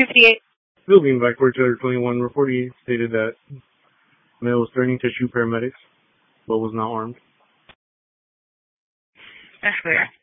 258. Building by Court 21 reportedly stated that male was threatening to shoot paramedics, but was not armed. That's clear.